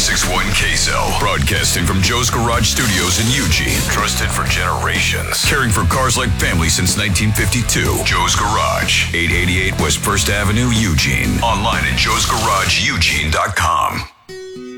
96.1 KSL. Broadcasting from Joe's Garage Studios in Eugene. Trusted for generations. Caring for cars like family since 1952. Joe's Garage. 888 West 1st Avenue, Eugene. Online at joesgarageeugene.com.